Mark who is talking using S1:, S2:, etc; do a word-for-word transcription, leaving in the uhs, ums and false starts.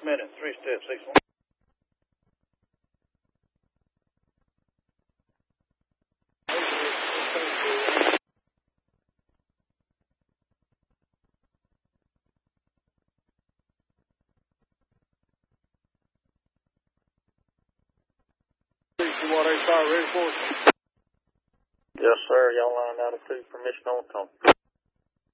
S1: Minute, three step, six one. What A five ready for us?
S2: Yes, sir. Y'all lined out of two. Permission on the